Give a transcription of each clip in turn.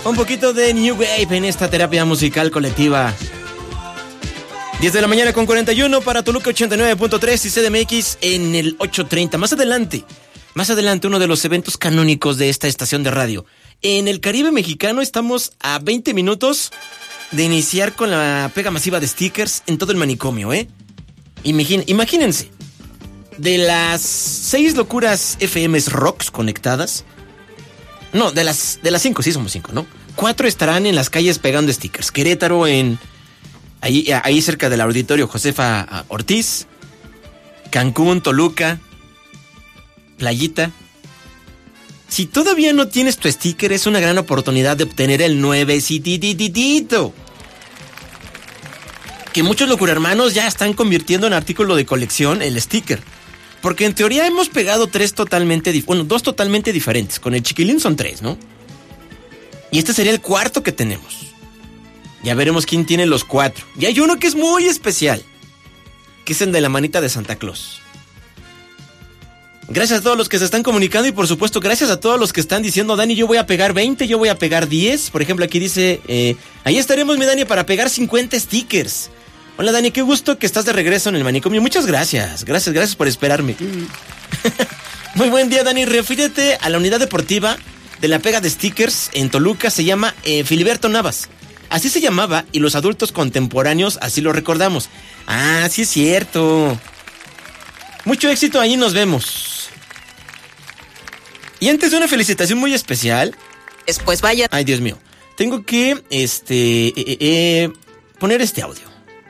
Un poquito de New Wave en esta terapia musical colectiva. 10 de la mañana con 41 para Toluca 89.3 y CDMX en el 830. Más adelante uno de los eventos canónicos de esta estación de radio. En el Caribe mexicano estamos a 20 minutos de iniciar con la pega masiva de stickers en todo el manicomio, ¿eh? Imagínense, de las 6 locuras FMs rocks conectadas, no, de las 5, sí somos 5, ¿no? 4 estarán en las calles pegando stickers. Querétaro, ahí cerca del auditorio Josefa Ortiz. Cancún, Toluca, Playita. Si todavía no tienes tu sticker, es una gran oportunidad de obtener el nuevecitititito. Que muchos locurhermanos ya están convirtiendo en artículo de colección el sticker. Porque en teoría hemos pegado 2 totalmente diferentes. Con el chiquilín son 3, ¿no? Y este sería el 4 que tenemos. Ya veremos quién tiene los 4. Y hay uno que es muy especial, que es el de la manita de Santa Claus. Gracias a todos los que se están comunicando y por supuesto gracias a todos los que están diciendo: Dani, yo voy a pegar 20, yo voy a pegar 10. Por ejemplo, aquí dice, ahí estaremos, mi Dani, para pegar 50 stickers. Hola, Dani, qué gusto que estás de regreso en el manicomio. Muchas gracias. Gracias por esperarme. Muy buen día, Dani. Refírete a la unidad deportiva de la pega de stickers en Toluca. Se llama Filiberto Navas. Así se llamaba y los adultos contemporáneos así lo recordamos. Ah, sí es cierto. Mucho éxito, ahí nos vemos. Y antes de una felicitación muy especial... Después vaya... Ay, Dios mío. Tengo que, poner este audio.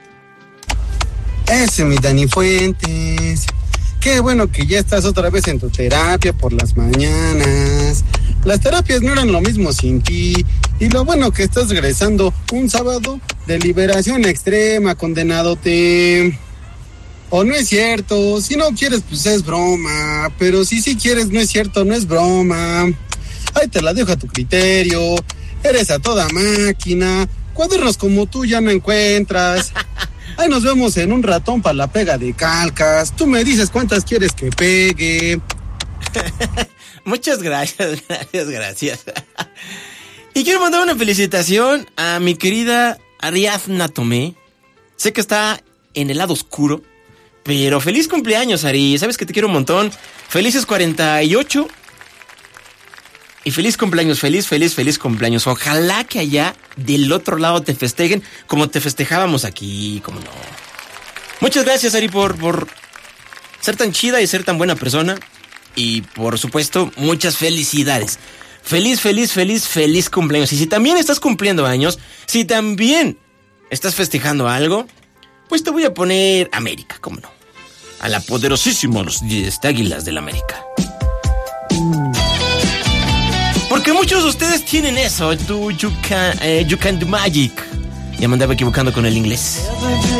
Ese, mi Dani Fuentes. Qué bueno que ya estás otra vez en tu terapia por las mañanas. Las terapias no eran lo mismo sin ti. Y lo bueno que estás regresando un sábado de liberación extrema, condenadote. O no es cierto. Si no quieres, pues es broma. Pero si sí quieres, no es cierto, no es broma. Ahí te la dejo a tu criterio. Eres a toda máquina. Cuadernos como tú ya no encuentras. Ahí nos vemos en un ratón para la pega de calcas. Tú me dices cuántas quieres que pegue. Muchas gracias. Y quiero mandar una felicitación a mi querida Ariadna Tomé. Sé que está en el lado oscuro, pero feliz cumpleaños, Ari. Sabes que te quiero un montón. Felices 48. Y feliz cumpleaños, feliz cumpleaños. Ojalá que allá del otro lado te festejen como te festejábamos aquí, como no. Muchas gracias, Ari, por ser tan chida y ser tan buena persona. Y por supuesto, muchas felicidades. Feliz cumpleaños. Y si también estás cumpliendo años, si también estás festejando algo, pues te voy a poner América, como no. A la poderosísima los 10 Águilas del América. Porque muchos de ustedes tienen eso. You can do magic. Ya me andaba equivocando con el inglés.